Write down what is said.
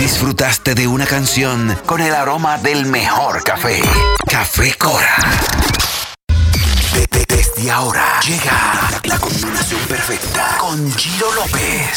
Disfrutaste de una canción con el aroma del mejor café. Café Cora. Desde ahora llega la combinación perfecta con Giro López.